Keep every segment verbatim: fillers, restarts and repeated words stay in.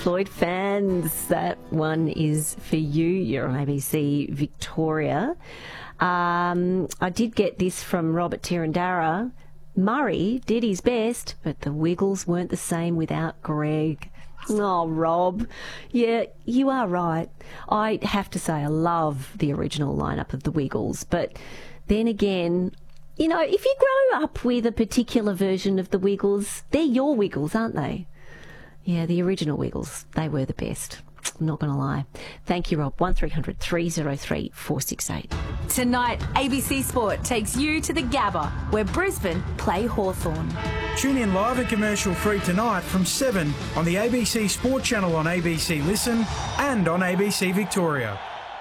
Floyd fans, that one is for you. You're on A B C Victoria. Um, I did get this from Robert Tirandara. Murray did his best, but the Wiggles weren't the same without Greg. Oh, Rob. Yeah, you are right. I have to say I love the original lineup of the Wiggles, but then again, you know, if you grow up with a particular version of the Wiggles, they're your Wiggles, aren't they? Yeah, the original Wiggles, they were the best. I'm not going to lie. Thank you, Rob. one three hundred three oh three four six eight. Tonight, A B C Sport takes you to the Gabba, where Brisbane play Hawthorn. Tune in live and commercial free tonight from seven on the A B C Sport channel on A B C Listen and on A B C Victoria.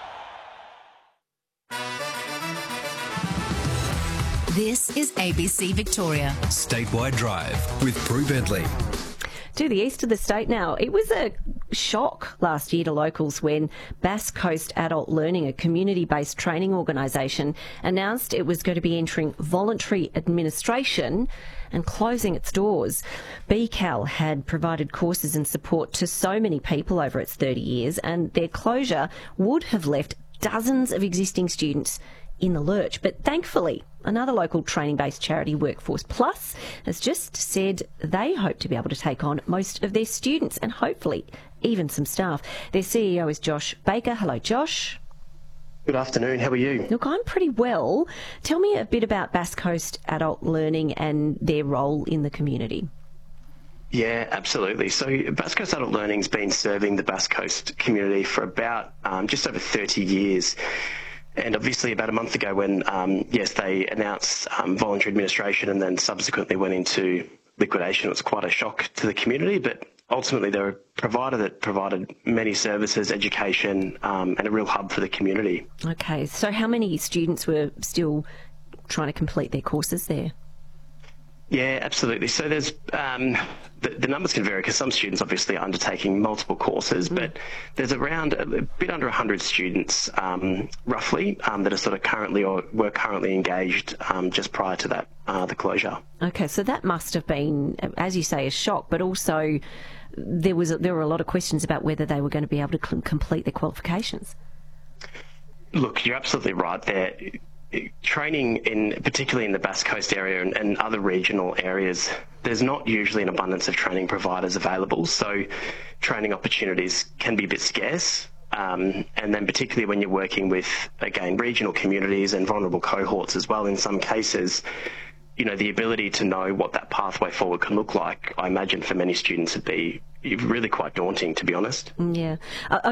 This is A B C Victoria. Statewide Drive with Prue Bentley. To the east of the state now. It was a shock last year to locals when Bass Coast Adult Learning, a community-based training organisation, announced it was going to be entering voluntary administration and closing its doors. B C A L had provided courses and support to so many people over its thirty years, and their closure would have left dozens of existing students in the lurch. But thankfully, another local training-based charity, Workforce Plus, has just said they hope to be able to take on most of their students and hopefully even some staff. Their C E O is Josh Baker. Hello, Josh. Good afternoon. How are you? Look, I'm pretty well. Tell me a bit about Bass Coast Adult Learning and their role in the community. Yeah, absolutely. So Bass Coast Adult Learning's been serving the Bass Coast community for about um, just over thirty years. And obviously about a month ago when, um, yes, they announced um, voluntary administration and then subsequently went into liquidation, it was quite a shock to the community, but ultimately they're a provider that provided many services, education, um, and a real hub for the community. Okay, so how many students were still trying to complete their courses there? Yeah, absolutely. So there's um, the, the numbers can vary because some students obviously are undertaking multiple courses, mm. but there's around a, a bit under one hundred students, um, roughly, um, that are sort of currently or were currently engaged um, just prior to that uh, the closure. Okay, so that must have been, as you say, a shock, but also there was a, there were a lot of questions about whether they were going to be able to cl- complete their qualifications. Look, you're absolutely right there. Training, in particularly in the Bass Coast area and, and other regional areas, there's not usually an abundance of training providers available, so training opportunities can be a bit scarce. Um, and then particularly when you're working with, again, regional communities and vulnerable cohorts as well in some cases, you know, the ability to know what that pathway forward can look like, I imagine for many students would be really quite daunting, to be honest. Yeah. Uh,